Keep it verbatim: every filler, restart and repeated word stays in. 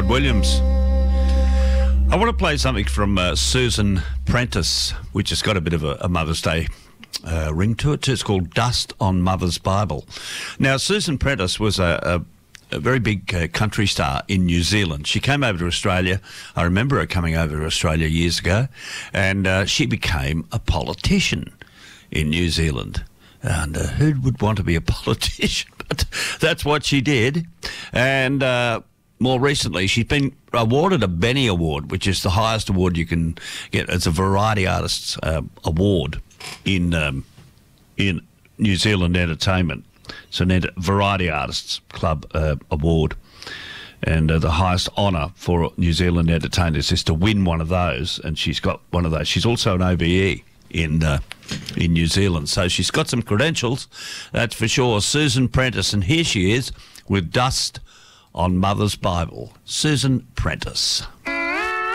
Rod Williams. I want to play something from uh, Susan Prentice, which has got a bit of a, a Mother's Day uh, ring to it. It's called Dust on Mother's Bible. Now, Susan Prentice was a, a, a very big uh, country star in New Zealand. She came over to Australia. I remember her coming over to Australia years ago, and uh, she became a politician in New Zealand. And uh, who would want to be a politician? But that's what she did. And uh, more recently, she's been awarded a Benny Award, which is the highest award you can get. It's a Variety Artists uh, Award in um, in New Zealand entertainment. It's an ed- Variety Artists Club uh, Award. And uh, the highest honour for New Zealand entertainers is to win one of those. And she's got one of those. She's also an O B E in uh, in New Zealand. So she's got some credentials, that's for sure. Susan Prentice, and here she is with Dust on Mother's Bible. Susan Prentice.